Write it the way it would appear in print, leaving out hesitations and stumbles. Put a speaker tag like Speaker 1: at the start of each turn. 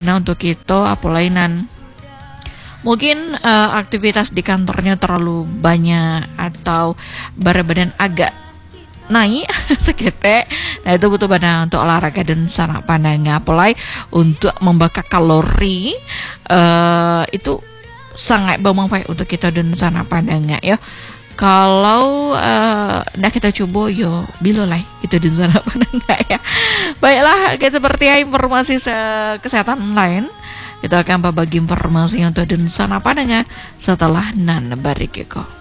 Speaker 1: bana untuk kita apalainan mungkin aktivitas di kantornya terlalu banyak atau berat badan agak naik sekete. Nah itu butuh bana untuk olahraga dan sana pandangnya apalagi untuk membakar kalori itu sangat bermanfaat untuk kita dan sana pandangnya ya. Kalau nak kita coba yo bilolah itu di sana pandangnya ya. Baiklah, kita seperti informasi kesehatan lain. Kita akan berbagi informasi untuk dan sana pandangnya setelah nan barikeko.